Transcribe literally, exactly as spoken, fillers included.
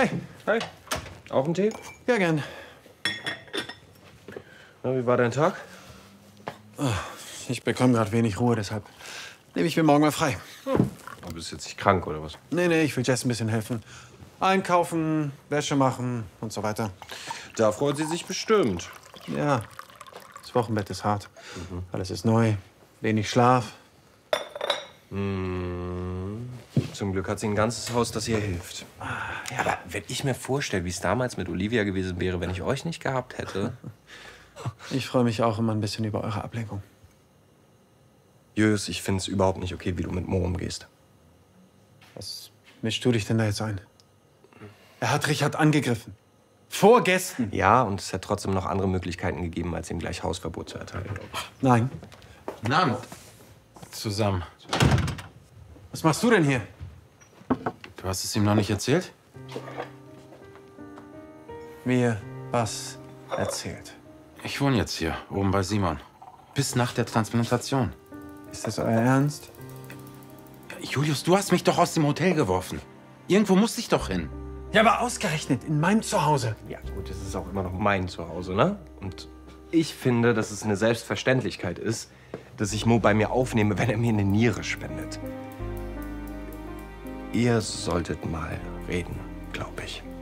Hey. Hi. Auch einen Tee? Ja, gern. Na, wie war dein Tag? Oh, ich bekomme gerade wenig Ruhe, deshalb nehme ich mir morgen mal frei. Hm. Du bist jetzt nicht krank, oder was? Nee, nee, ich will Jess ein bisschen helfen. Einkaufen, Wäsche machen und so weiter. Da freut sie sich bestimmt. Ja, das Wochenbett ist hart. Mhm. Alles ist neu, wenig Schlaf. Mhm. Zum Glück hat sie ein ganzes Haus, das ihr hilft. Ja, aber wenn ich mir vorstelle, wie es damals mit Olivia gewesen wäre, wenn ich euch nicht gehabt hätte. Ich freue mich auch immer ein bisschen über eure Ablenkung. Jös, ich finde es überhaupt nicht okay, wie du mit Mo umgehst. Was mischst du dich denn da jetzt ein? Er hat Richard angegriffen. Vor Gästen. Ja, und es hat trotzdem noch andere Möglichkeiten gegeben, als ihm gleich Hausverbot zu erteilen. Nein. Guten Abend. Zusammen. Was machst du denn hier? Du hast es ihm noch nicht erzählt? Mir was erzählt. Ich wohne jetzt hier, oben bei Simon. Bis nach der Transplantation. Ist das euer Ernst? Julius, du hast mich doch aus dem Hotel geworfen. Irgendwo musste ich doch hin. Ja, aber ausgerechnet in meinem Zuhause. Ja, gut, es ist auch immer noch mein Zuhause, ne? Und ich finde, dass es eine Selbstverständlichkeit ist, dass ich Mo bei mir aufnehme, wenn er mir eine Niere spendet. Ihr solltet mal reden, glaube ich.